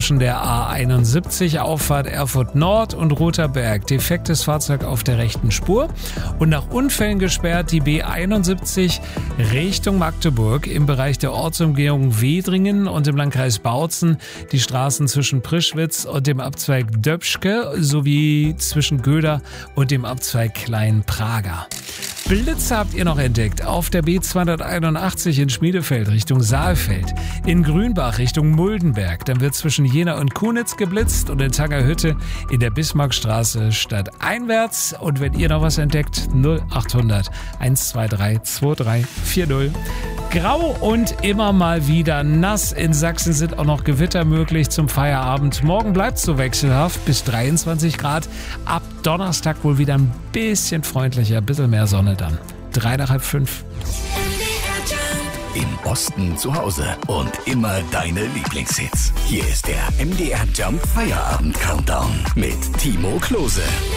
zwischen der A71 Auffahrt Erfurt Nord und Rother Berg. Defektes Fahrzeug auf der rechten Spur. Und nach Unfällen gesperrt die B71 Richtung Magdeburg im Bereich der Ortsumgehung Wedringen und im Landkreis Bautzen die Straßen zwischen Prischwitz und dem Abzweig Döpschke sowie zwischen Göder und dem Abzweig Klein-Prager. Blitze habt ihr noch entdeckt auf der B281 in Schmiedefeld Richtung Saalfeld, in Grünbach Richtung Muldenberg, dann wird zwischen Jena und Kunitz geblitzt und in Tangerhütte in der Bismarckstraße stadteinwärts. Und wenn ihr noch was entdeckt, 0800 123 2340. Grau und immer mal wieder nass. In Sachsen sind auch noch Gewitter möglich zum Feierabend. Morgen bleibt es so wechselhaft bis 23 Grad. Ab Donnerstag wohl wieder ein bisschen freundlicher, ein bisschen mehr Sonne dann. 3 nach halb 5. Im Osten zu Hause und immer deine Lieblingshits. Hier ist der MDR Jump Feierabend Countdown mit Timo Klose.